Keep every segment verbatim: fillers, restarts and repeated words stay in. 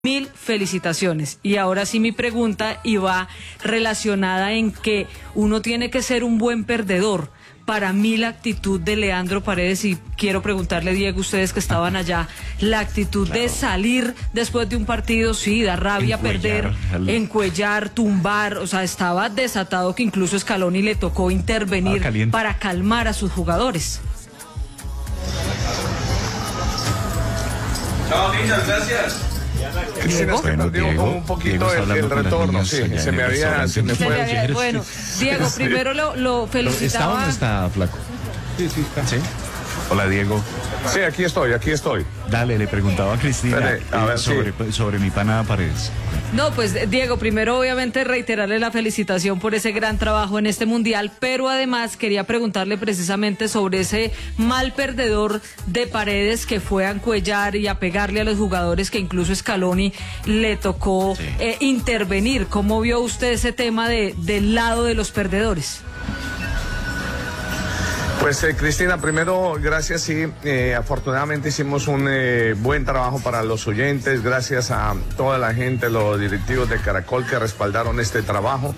Mil felicitaciones. Y ahora sí mi pregunta iba relacionada en que uno tiene que ser un buen perdedor. Para mí la actitud de Leandro Paredes, y quiero preguntarle, Diego, ustedes que estaban allá, la actitud claro. de salir después de un partido, sí, da rabia encuellar, perder, el... encuellar, tumbar, o sea, estaba desatado que incluso Scaloni le tocó intervenir ah, para calmar a sus jugadores. Chao, niñas, gracias. Cristina, bueno, Diego, Diego, como un poquito el, el retorno, sí, se me había, se me fue. Se me, bueno, Diego, primero lo, lo felicitaba. ¿Está o no está, flaco? Sí, sí, está. ¿Sí? Hola, Diego. Sí, aquí estoy, aquí estoy. Dale, le preguntaba a Cristina Dale, a ver, sobre, sí. sobre mi pana Paredes. No, pues Diego, primero obviamente reiterarle la felicitación por ese gran trabajo en este mundial, pero además quería preguntarle precisamente sobre ese mal perdedor de Paredes que fue a encuellar y a pegarle a los jugadores, que incluso Scaloni le tocó sí. eh, intervenir. ¿Cómo vio usted ese tema de, del lado de los perdedores? Pues eh, Cristina, primero gracias, sí, eh, afortunadamente hicimos un eh, buen trabajo para los oyentes, gracias a toda la gente, los directivos de Caracol que respaldaron este trabajo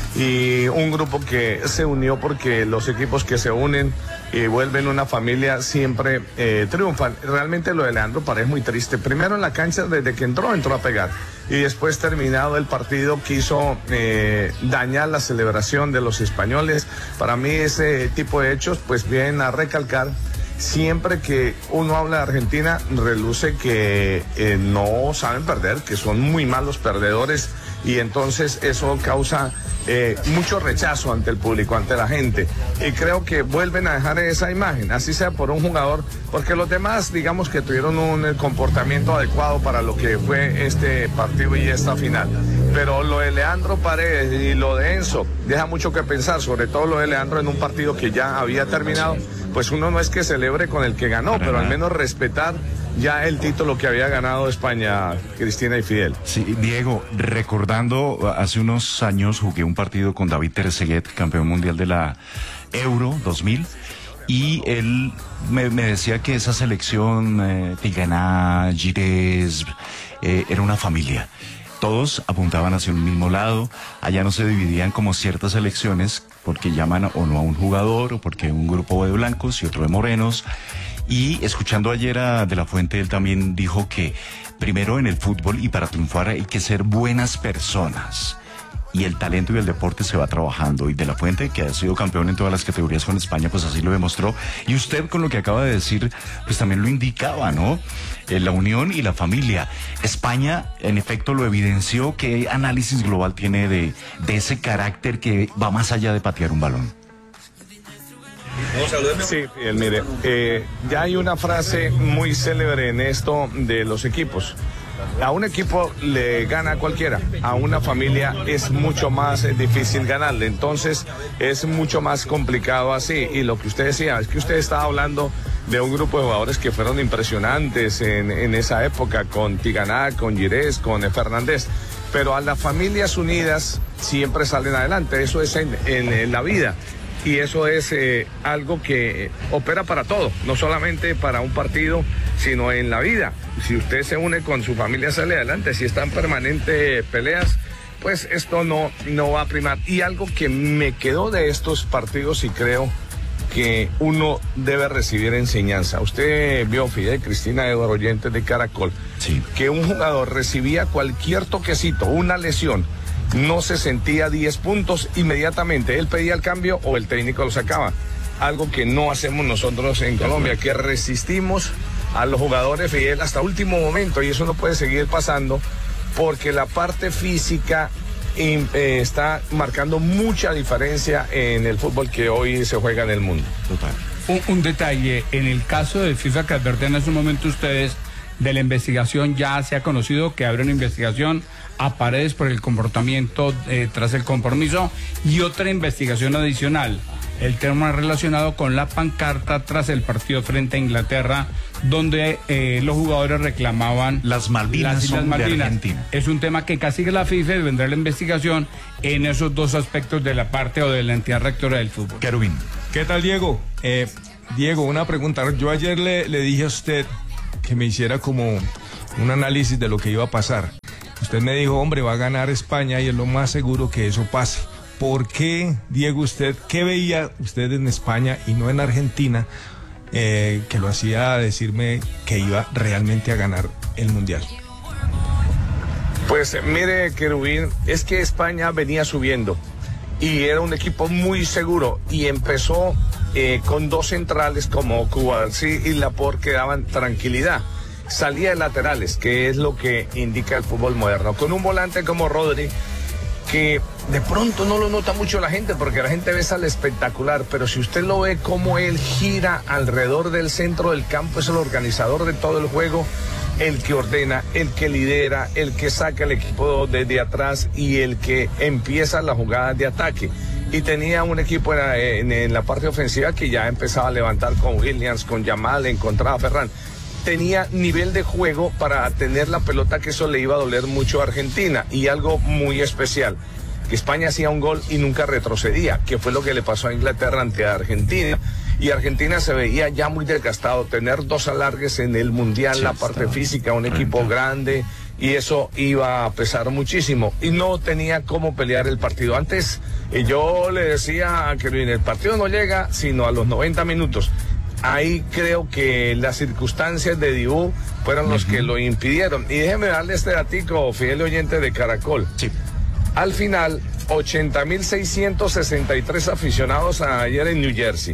y un grupo que se unió, porque los equipos que se unen y vuelven una familia siempre eh, triunfan. Realmente lo de Leandro Paredes es muy triste. Primero en la cancha, desde que entró, entró a pegar. Y después, terminado el partido, quiso eh, dañar la celebración de los españoles. Para mí ese tipo de hechos pues vienen a recalcar, siempre que uno habla de Argentina, reluce que eh, no saben perder, que son muy malos perdedores, y entonces eso causa eh, mucho rechazo ante el público, ante la gente, y creo que vuelven a dejar esa imagen, así sea por un jugador, porque los demás, digamos que tuvieron un comportamiento adecuado para lo que fue este partido y esta final, pero lo de Leandro Paredes y lo de Enzo deja mucho que pensar, sobre todo lo de Leandro en un partido que ya había terminado. Pues uno no es que celebre con el que ganó, pero al menos respetar ya el título que había ganado España, Cristina y Fidel. Sí, Diego, recordando, hace unos años jugué un partido con David Trezeguet, campeón mundial de la Euro dos mil, y él me, me decía que esa selección, eh, Tigana, Girés, eh, era una familia. Todos apuntaban hacia un mismo lado, allá no se dividían como ciertas elecciones, porque llaman o no a un jugador, o porque un grupo de blancos y otro de morenos. Y escuchando ayer a De la Fuente, él también dijo que primero en el fútbol y para triunfar hay que ser buenas personas. Y el talento y el deporte se va trabajando. Y De la Fuente, que ha sido campeón en todas las categorías con España, pues así lo demostró. Y usted, con lo que acaba de decir, pues también lo indicaba, ¿no? Eh, la unión y la familia. España, en efecto, lo evidenció. ¿Qué análisis global tiene de, de ese carácter que va más allá de patear un balón? Sí, Fidel, mire, eh, ya hay una frase muy célebre en esto de los equipos. A un equipo le gana a cualquiera, a una familia es mucho más difícil ganarle, entonces es mucho más complicado así. Y lo que usted decía, es que usted estaba hablando de un grupo de jugadores que fueron impresionantes en, en esa época, con Tigana, con Girés, con Fernández, pero a las familias unidas siempre salen adelante, eso es en, en, en la vida. Y eso es eh, algo que opera para todo, no solamente para un partido, sino en la vida. Si usted se une con su familia, sale adelante. Si están permanentes peleas, pues esto no, no va a primar. Y algo que me quedó de estos partidos, y creo que uno debe recibir enseñanza. Usted vio, Fidel, Cristina, Eduardo, oyentes de Caracol, sí, que un jugador recibía cualquier toquecito, una lesión, no se sentía diez puntos inmediatamente, él pedía el cambio o el técnico lo sacaba, algo que no hacemos nosotros en Colombia, que resistimos a los jugadores, Fidel, hasta último momento, y eso no puede seguir pasando, porque la parte física eh, está marcando mucha diferencia en el fútbol que hoy se juega en el mundo. Total. Un, un detalle, en el caso de FIFA que advertían en su momento ustedes de la investigación, ya se ha conocido que habrá una investigación a Paredes por el comportamiento eh, tras el compromiso, y otra investigación adicional, el tema relacionado con la pancarta tras el partido frente a Inglaterra, donde eh, los jugadores reclamaban las Malvinas, las Islas Malvinas. De Argentina. Es un tema que castiga la FIFA y vendrá la investigación en esos dos aspectos de la parte o de la entidad rectora del fútbol. Querubín. ¿Qué tal, Diego? Eh, Diego, una pregunta. Yo ayer le, le dije a usted que me hiciera como un análisis de lo que iba a pasar. Usted me dijo, hombre, va a ganar España y es lo más seguro que eso pase. ¿Por qué, Diego, usted, qué veía usted en España y no en Argentina eh, que lo hacía decirme que iba realmente a ganar el Mundial? Pues mire, Querubín, es que España venía subiendo y era un equipo muy seguro y empezó eh, con dos centrales como Cubarsí y Laporte que daban tranquilidad. Salía de laterales, que es lo que indica el fútbol moderno, con un volante como Rodri, que de pronto no lo nota mucho la gente, porque la gente ve al espectacular, pero si usted lo ve como él gira alrededor del centro del campo, es el organizador de todo el juego, el que ordena, el que lidera, el que saca el equipo desde atrás y el que empieza las jugadas de ataque. Y tenía un equipo en, en, en la parte ofensiva que ya empezaba a levantar con Williams, con Yamal, encontraba a Ferran. Tenía nivel de juego para tener la pelota, que eso le iba a doler mucho a Argentina. Y algo muy especial, que España hacía un gol y nunca retrocedía, que fue lo que le pasó a Inglaterra ante Argentina. Y Argentina se veía ya muy desgastado, tener dos alargues en el Mundial, sí, la parte física, un equipo grande, y eso iba a pesar muchísimo. Y no tenía cómo pelear el partido. Antes eh, yo le decía que el partido no llega sino a los noventa minutos. Ahí creo que las circunstancias de Dibú fueron los uh-huh. que lo impidieron. Y déjeme darle este datico, fiel oyente de Caracol. Sí. Al final, ochenta mil seiscientos sesenta y tres aficionados ayer en New Jersey.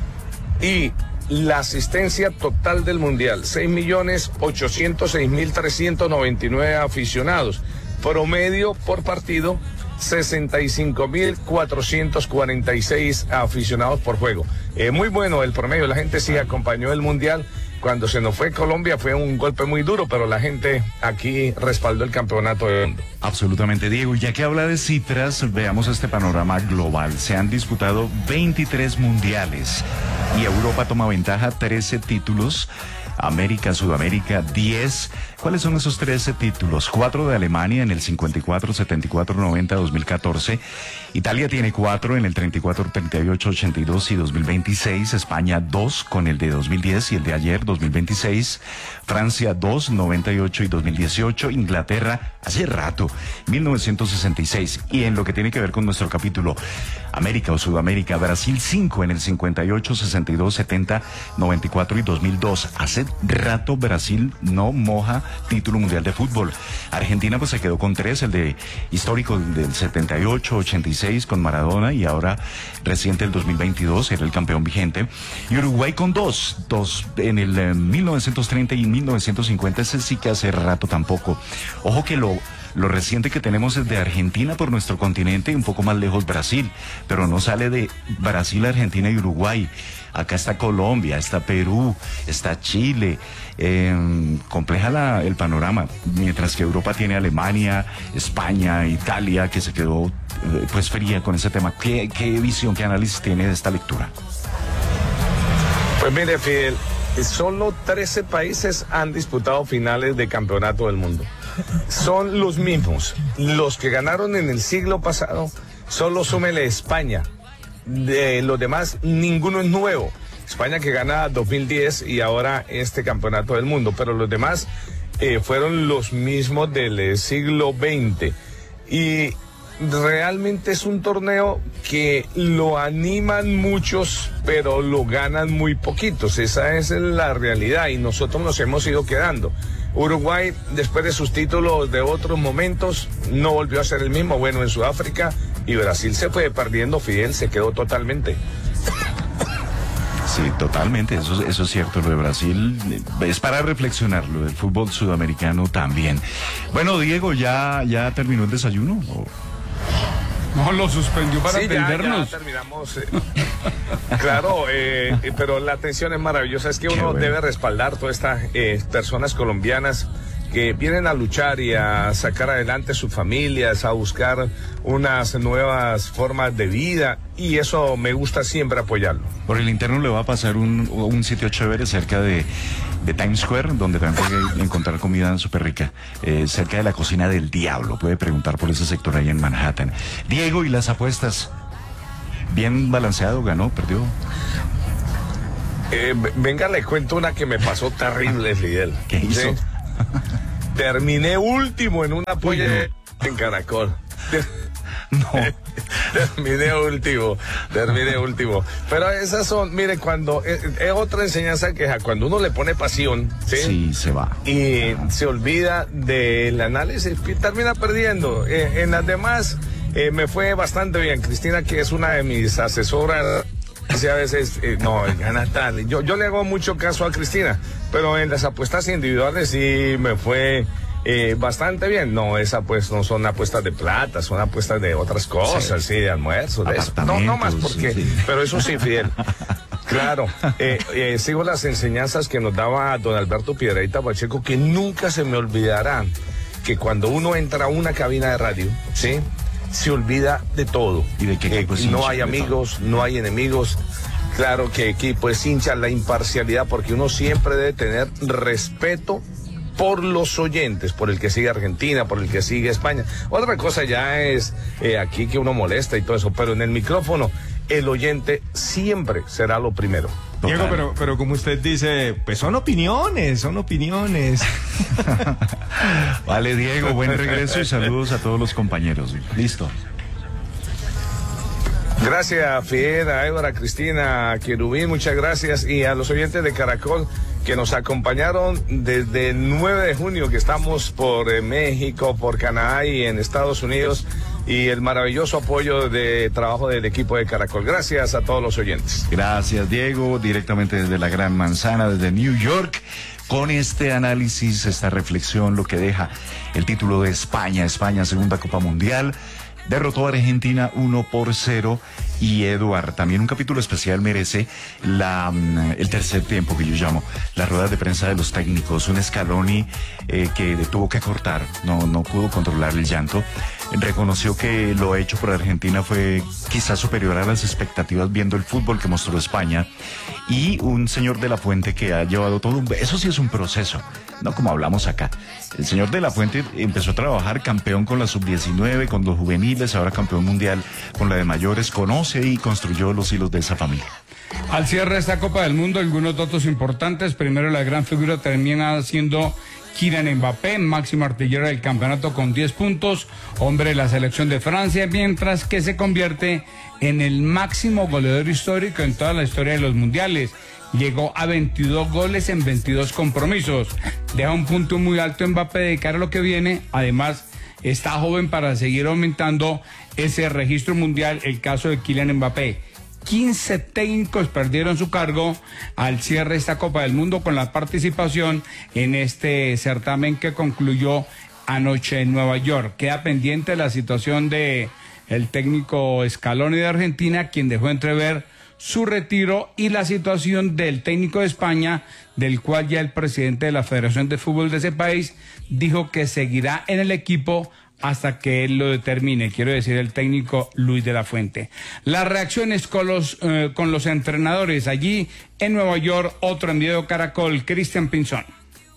Y la asistencia total del Mundial, seis millones ochocientos seis mil trescientos noventa y nueve aficionados. Promedio por partido, sesenta y cinco mil cuatrocientos cuarenta y seis aficionados por juego. Eh, muy bueno el promedio, la gente sí acompañó el Mundial. Cuando se nos fue Colombia fue un golpe muy duro, pero la gente aquí respaldó el campeonato del mundo. Absolutamente, Diego. Ya que habla de cifras, veamos este panorama global. Se han disputado veintitrés mundiales y Europa toma ventaja, trece títulos. América, Sudamérica, diez. ¿Cuáles son esos trece títulos? cuatro de Alemania en el cincuenta y cuatro, setenta y cuatro, noventa, dos mil catorce. Italia tiene cuatro en el treinta y cuatro, treinta y ocho, ochenta y dos y dos mil veintiséis. España dos con el de dos mil diez y el de ayer, dos mil veintiséis. Francia dos, noventa y ocho y dos mil dieciocho. Inglaterra hace rato, mil novecientos sesenta y seis. Y en lo que tiene que ver con nuestro capítulo, América o Sudamérica, Brasil cinco en el cincuenta y ocho, sesenta y dos, setenta, noventa y cuatro y dos mil dos. Hace rato Brasil no moja título mundial de fútbol. Argentina pues se quedó con tres, el de histórico del setenta y ocho, ochenta y seis con Maradona y ahora reciente el dos mil veintidós, era el campeón vigente. Y Uruguay con dos, dos en el eh, mil novecientos treinta y mil novecientos cincuenta, ese sí que hace rato tampoco. Ojo que lo Lo reciente que tenemos es de Argentina por nuestro continente y un poco más lejos Brasil, pero no sale de Brasil, Argentina y Uruguay. Acá está Colombia, está Perú, está Chile. Eh, compleja la, el panorama, mientras que Europa tiene Alemania, España, Italia, que se quedó eh, pues fría con ese tema. ¿Qué, qué visión, qué análisis tiene de esta lectura? Pues mire, Fidel, solo trece países han disputado finales de campeonato del mundo. Son los mismos, los que ganaron en el siglo pasado, solo súmele España. De los demás, ninguno es nuevo. España que gana dos mil diez y ahora este campeonato del mundo, pero los demás eh, fueron los mismos del eh, siglo veinte. Y realmente es un torneo que lo animan muchos, pero lo ganan muy poquitos. Esa es la realidad y nosotros nos hemos ido quedando. Uruguay, después de sus títulos de otros momentos, no volvió a ser el mismo. Bueno, en Sudáfrica, y Brasil se fue perdiendo, Fidel, se quedó totalmente. Sí, totalmente, eso, eso es cierto, lo de Brasil es para reflexionar, lo del fútbol sudamericano también. Bueno, Diego, ¿ya, ya terminó el desayuno? ¿O? No, lo suspendió para sí, atendernos. Ya, ya terminamos. Eh. Claro, eh, eh, pero la atención es maravillosa. Es que uno bueno. debe respaldar todas estas eh, personas colombianas que vienen a luchar y a sacar adelante sus familias, a buscar unas nuevas formas de vida, y eso me gusta siempre apoyarlo. Por el interno le va a pasar un, un sitio chévere cerca de, de Times Square, donde también puede encontrar comida súper rica, eh, cerca de la Cocina del Diablo. Puede preguntar por ese sector ahí en Manhattan. Diego, ¿y las apuestas? ¿Bien balanceado? ¿Ganó? ¿Perdió? Eh, venga, le cuento una que me pasó terrible, Fidel. ¿Qué hizo? ¿Sí? terminé último en una polla Uy, no. en Caracol. No. Terminé último, terminé último. Pero esas son, mire, cuando es, es otra enseñanza que cuando uno le pone pasión, ¿sí? Sí, se va. Y se olvida del análisis, termina perdiendo. Eh, en las demás eh, me fue bastante bien. Cristina, que es una de mis asesoras, dice a veces, eh, no, gana tal. Yo, yo le hago mucho caso a Cristina, pero en las apuestas individuales sí me fue eh, bastante bien. No, esas pues no son apuestas de plata, son apuestas de otras cosas, sí, sí de almuerzo, de eso. No, no más porque, sí. Pero eso sí, Fidel. Claro, eh, eh, sigo las enseñanzas que nos daba don Alberto Piedrahita Pacheco, que nunca se me olvidará que cuando uno entra a una cabina de radio, ¿sí? Se olvida de todo. ¿Y de qué equipo es hincha? No hay amigos, no hay enemigos. Claro que equipo es hincha, la imparcialidad, porque uno siempre debe tener respeto por los oyentes, por el que sigue Argentina, por el que sigue España. Otra cosa ya es eh, aquí que uno molesta y todo eso, pero en el micrófono el oyente siempre será lo primero. Total. Diego, pero, pero como usted dice, pues son opiniones, son opiniones. Vale, Diego, buen regreso y saludos a todos los compañeros. Listo. Gracias, Fidel, a Edward, a Cristina, a Querubín, muchas gracias. Y a los oyentes de Caracol que nos acompañaron desde el nueve de junio, que estamos por eh, México, por Canadá y en Estados Unidos. Y el maravilloso apoyo de trabajo del equipo de Caracol. Gracias a todos los oyentes. Gracias, Diego, directamente desde la Gran Manzana, desde New York, con este análisis, esta reflexión, lo que deja el título de España, España, segunda Copa Mundial. Derrotó a Argentina uno por cero y Eduard, también un capítulo especial merece la, el tercer tiempo que yo llamo, las ruedas de prensa de los técnicos, un Scaloni eh, que tuvo que cortar, no, no pudo controlar el llanto, reconoció que lo hecho por Argentina fue quizás superior a las expectativas viendo el fútbol que mostró España, y un señor de la Fuente que ha llevado todo un... Eso sí es un proceso, no como hablamos acá. El señor de la Fuente empezó a trabajar campeón con la sub diecinueve, con los juveniles, ahora campeón mundial con la de mayores, conoce y construyó los hilos de esa familia. Al cierre de esta Copa del Mundo, algunos datos importantes. Primero, la gran figura termina siendo Kylian Mbappé, máximo artillero del campeonato con diez puntos, hombre de la selección de Francia, mientras que se convierte en el máximo goleador histórico en toda la historia de los mundiales. Llegó a veintidós goles en veintidós compromisos. Deja un punto muy alto Mbappé de cara a lo que viene. Además, está joven para seguir aumentando ese registro mundial. El caso de Kylian Mbappé. quince técnicos perdieron su cargo al cierre de esta Copa del Mundo con la participación en este certamen que concluyó anoche en Nueva York. Queda pendiente la situación de el técnico Scaloni de Argentina, quien dejó entrever su retiro, y la situación del técnico de España, del cual ya el presidente de la Federación de Fútbol de ese país dijo que seguirá en el equipo hasta que él lo determine, quiero decir el técnico Luis de la Fuente. Las reacciones con los, eh, con los entrenadores allí en Nueva York, otro enviado Caracol, Cristian Pinzón.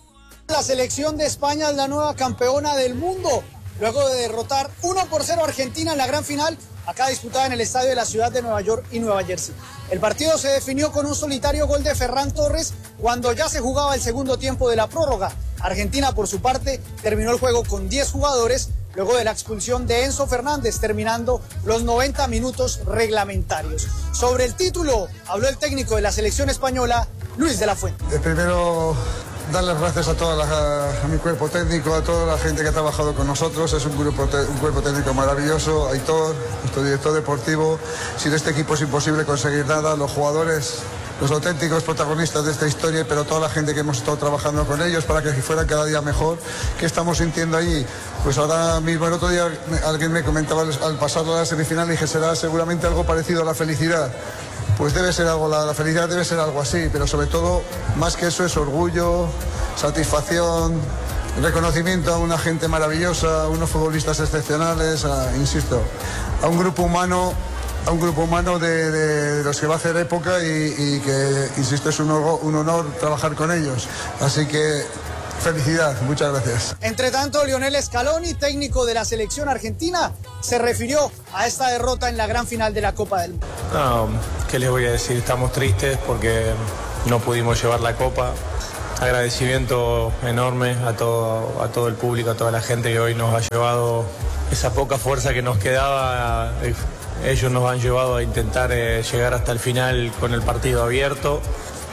La selección de España es la nueva campeona del mundo, luego de derrotar uno por cero a Argentina en la gran final, acá disputada en el estadio de la ciudad de Nueva York y Nueva Jersey. El partido se definió con un solitario gol de Ferran Torres cuando ya se jugaba el segundo tiempo de la prórroga. Argentina, por su parte, terminó el juego con diez jugadores, luego de la expulsión de Enzo Fernández, terminando los noventa minutos reglamentarios. Sobre el título, habló el técnico de la selección española, Luis de la Fuente. De primero, dar las gracias a, toda la, a mi cuerpo técnico, a toda la gente que ha trabajado con nosotros. Es un, grupo, un cuerpo técnico maravilloso. Aitor, nuestro director deportivo. Sin este equipo es imposible conseguir nada. Los jugadores, los auténticos protagonistas de esta historia, pero toda la gente que hemos estado trabajando con ellos para que fuera cada día mejor. ¿Qué estamos sintiendo ahí? Pues ahora mismo, el otro día alguien me comentaba al pasarlo a la semifinal, y dije, será seguramente algo parecido a la felicidad. Pues debe ser algo, la, la felicidad debe ser algo así, pero sobre todo, más que eso, es orgullo, satisfacción, reconocimiento a una gente maravillosa, a unos futbolistas excepcionales, a, insisto, a un grupo humano, a un grupo humano de, de los que va a hacer época, y, y que, insisto, es un, un honor trabajar con ellos. Así que felicidad, muchas gracias. Entre tanto, Lionel Scaloni, técnico de la selección argentina, se refirió a esta derrota en la gran final de la Copa del Mundo. No, ¿qué les voy a decir? Estamos tristes porque no pudimos llevar la Copa. agradecimiento enorme a todo, a todo el público, a toda la gente que hoy nos ha llevado esa poca fuerza que nos quedaba. Ellos nos han llevado a intentar eh, llegar hasta el final con el partido abierto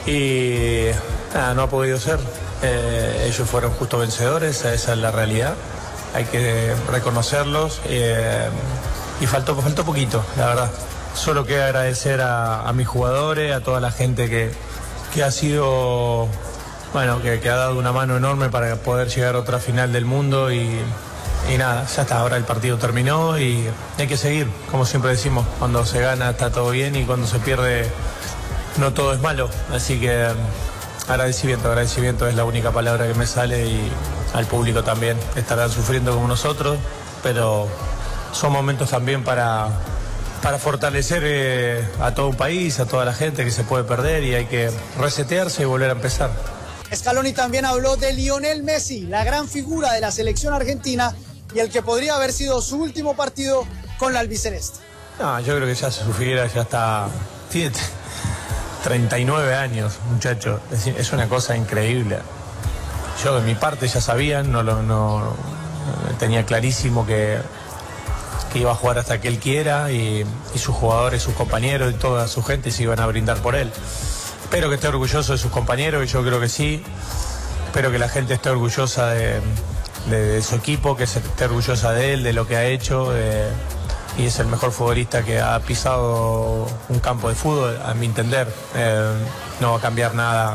y nada, no ha podido ser. Eh, ellos fueron justo vencedores, esa es la realidad. Hay que reconocerlos eh, y faltó, faltó poquito, la verdad. Solo queda agradecer a, a mis jugadores, a toda la gente que, que ha sido, bueno, que, que ha dado una mano enorme para poder llegar a otra final del mundo y, y nada, ya está, ahora el partido terminó y hay que seguir, como siempre decimos, cuando se gana está todo bien y cuando se pierde no todo es malo, así que agradecimiento, agradecimiento es la única palabra que me sale y al público también, estarán sufriendo como nosotros, pero son momentos también para, para fortalecer eh, a todo un país, a toda la gente que se puede perder y hay que resetearse y volver a empezar. Scaloni también habló de Lionel Messi, la gran figura de la selección argentina y el que podría haber sido su último partido con la albiceleste. No, yo creo que ya su figura ya está, tiene treinta y nueve años, muchacho, es, es una cosa increíble. Yo de mi parte ya sabían, no, lo, no tenía clarísimo que, que iba a jugar hasta que él quiera y, y sus jugadores, sus compañeros y toda su gente se iban a brindar por él. Espero que esté orgulloso de sus compañeros, y yo creo que sí. Espero que la gente esté orgullosa de, de, de su equipo, que esté orgullosa de él, de lo que ha hecho. De, y es el mejor futbolista que ha pisado un campo de fútbol, a mi entender. Eh, no va a cambiar nada.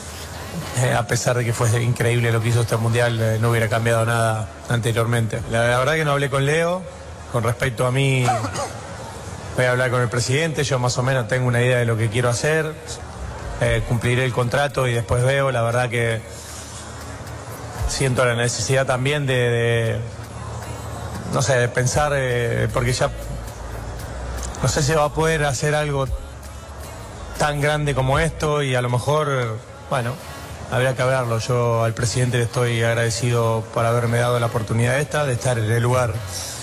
Eh, a pesar de que fue increíble lo que hizo este mundial, eh, no hubiera cambiado nada anteriormente. La, la verdad que no hablé con Leo. Con respecto a mí, voy a hablar con el presidente. Yo más o menos tengo una idea de lo que quiero hacer. Eh, cumpliré el contrato y después veo. La verdad que siento la necesidad también de, de no sé, de pensar, eh, porque ya no sé si va a poder hacer algo tan grande como esto y a lo mejor, bueno, habría que hablarlo. Yo al presidente le estoy agradecido por haberme dado la oportunidad esta de estar en el lugar